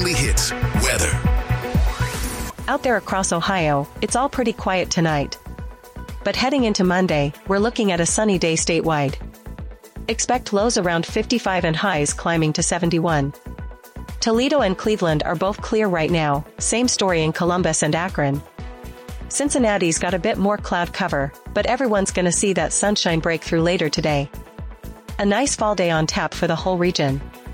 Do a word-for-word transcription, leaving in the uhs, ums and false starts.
Weekly Hits weather. Out there across Ohio, it's all pretty quiet tonight. But heading into Monday, we're looking at a sunny day statewide. Expect lows around fifty-five and highs climbing to seventy-one. Toledo and Cleveland are both clear right now, same story in Columbus and Akron. Cincinnati's got a bit more cloud cover, but everyone's gonna see that sunshine break through later today. A nice fall day on tap for the whole region.